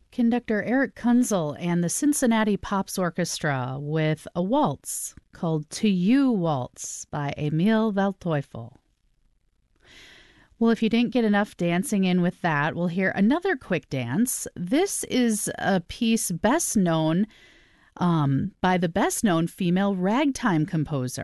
Conductor Eric Kunzel and the Cincinnati Pops Orchestra with a waltz called To You Waltz by Emil van Teufel. Well, if you didn't get enough dancing in with that, we'll hear another quick dance. This is a piece best known by the best known female ragtime composer.